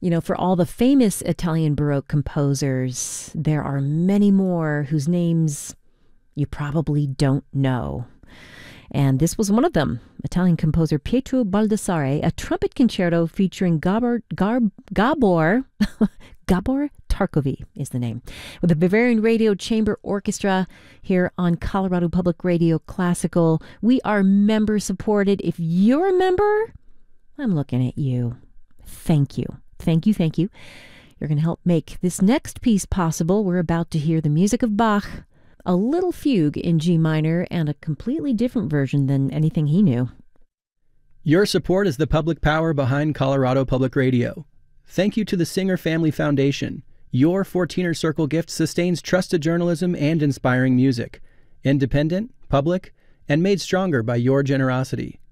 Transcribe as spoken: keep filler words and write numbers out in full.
You know, for all the famous Italian Baroque composers, there are many more whose names you probably don't know. And this was one of them, Italian composer Pietro Baldassare, a trumpet concerto featuring Gabor, Gar, Gabor, Gabor Tarkowy is the name, with the Bavarian Radio Chamber Orchestra here on Colorado Public Radio Classical. We are member supported. If you're a member, I'm looking at you. Thank you. Thank you, thank you. You're going to help make this next piece possible. We're about to hear the music of Bach, a little fugue in G minor, and a completely different version than anything he knew. Your support is the public power behind Colorado Public Radio. Thank you to the Singer Family Foundation. Your fourteener Circle gift sustains trusted journalism and inspiring music. Independent, public, and made stronger by your generosity.